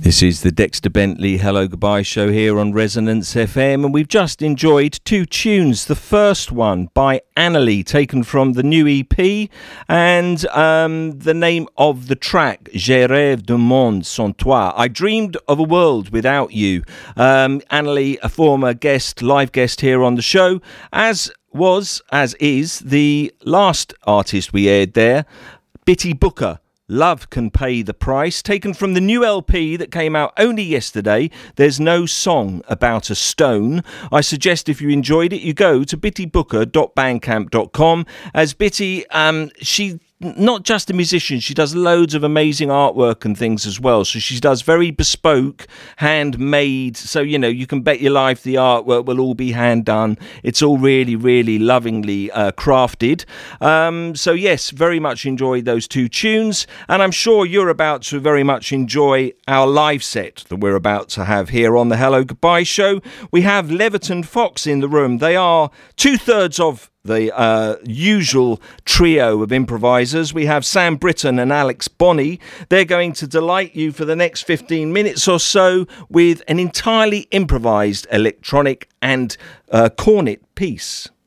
This is the Dexter Bentley Hello Goodbye show here on Resonance FM, and we've just enjoyed two tunes. The first one by Annalie, taken from the new EP, and the name of the track, Je rêve d'un monde sans toi. I dreamed of a world without you. Annalie, a former live guest here on the show, as is the last artist we aired there, Bitty Booker. Love Can Pay the Price, taken from the new LP that came out only yesterday. There's no song about a stone. I suggest if you enjoyed it, you go to bittybooker.bandcamp.com. As Bitty, she not just a musician, she does loads of amazing artwork and things as well. So she does very bespoke, handmade. So, you can bet your life the artwork will all be hand done. It's all really, really lovingly crafted. So yes, very much enjoyed those two tunes. And I'm sure you're about to very much enjoy our live set that we're about to have here on the Hello Goodbye show. We have Leverton Fox in the room. They are 2/3 of the usual trio of improvisers. We have Sam Britton and Alex Bonney. They're going to delight you for the next 15 minutes or so with an entirely improvised electronic and cornet piece.